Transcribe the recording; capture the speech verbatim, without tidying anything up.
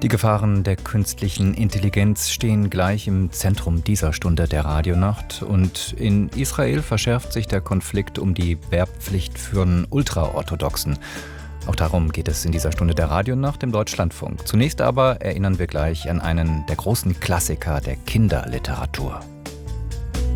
Die Gefahren der künstlichen Intelligenz stehen gleich im Zentrum dieser Stunde der Radionacht. Und in Israel verschärft sich der Konflikt um die Wehrpflicht für den Ultraorthodoxen. Auch darum geht es in dieser Stunde der Radionacht im Deutschlandfunk. Zunächst aber erinnern wir gleich an einen der großen Klassiker der Kinderliteratur.